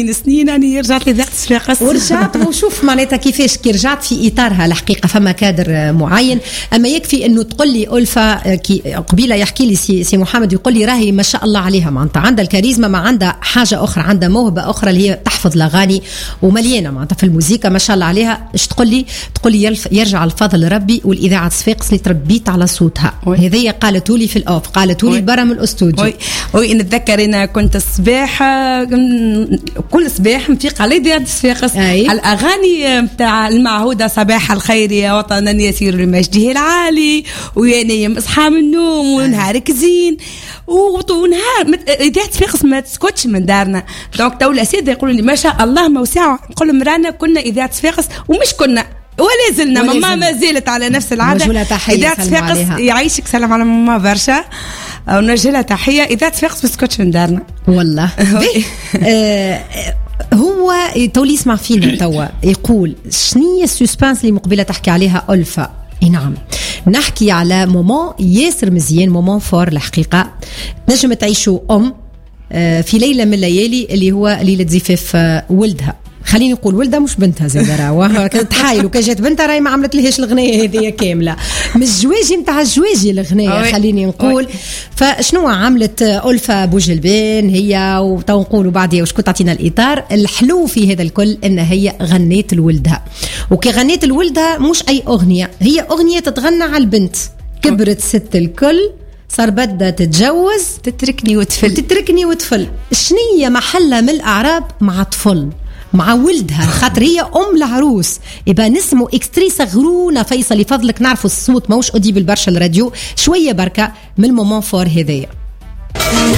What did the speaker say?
سنين أنا رجعت لي ذات صفاقس ورجعت وشوف معناتها كيفاش كي رجعت في إطارها الحقيقة فما كادر معين. أما يكفي أنه تقول لي ألفة كي قبيلة يحكي لي سي محمد يقول لي راهي ما شاء الله عليها معناتها عندها الكاريزما، ما عندها حاجة أخرى، عندها موهبة أخرى اللي هي تحفظ الأغاني ومليانة معناتها في الموسيقى ما شاء الله عليها. ايش تقول لي يرجع الفضل لربي والإذاعة صفاقس اللي تربيت على صوتها. هذه قالته لي في الأوف، قالته لي برا من الأستوديو. وي نتذكر أنا كنت الصباح كل صباح نفيق على إذاعة صفاقس الأغاني متاع المعهودة صباح الخير يا وطنا يسير لمجده العالي ويا نايم اصحى من النوم ونهارك زين ونهار إذاعة صفاقس ما تسكتش من دارنا. دونك تو الأساتذة يقولوا لي ما شاء الله موسعة، نقول لهم رانا كنا إذاعة صفاقس ومش كنا ولا زلنا ماما ما زالت على نفس العادة. إذاعة صفاقس يعيشك سلام على ماما برشا ونرجلها تحية. إذاعة صفاقس ما تسكتش من دارنا والله. هو تولي يسمع فينا توا يقول شنية السسبانس اللي مقبلة تحكي عليها ألفة؟ نعم نحكي على مومون ياسر مزيان، مومون فور الحقيقة نجم تعيشوا في ليلة من الليالي اللي هو ليلة زفاف ولدها. خليني نقول ولدها مش بنتها زي راهو كانت تحايل وكان جات بنتها راهي ما عملت لهاش الغنية هذه كاملة من الجواجي نتاع الجواجي الغنية خليني نقول. فشنو عملت ألفة بوجلبان هي وتو نقولوا بعديها وش كنت تعطينا الإطار الحلو في هذا الكل إن هي غنيت لولدها. وكي غنيت لولدها مش أي أغنية، هي أغنية تتغنى على البنت. كبرت ست الكل صار بدها تتجوز تتركني وتفل. شنية محلها من الأعراب مع طفل مع ولدها خاطر هي العروس. يبقى نسمو اكستري صغرونا فيصل فضلك نعرفوا الصوت موش أوديبل برشا الراديو شوية بركة من المومون فور هذايا.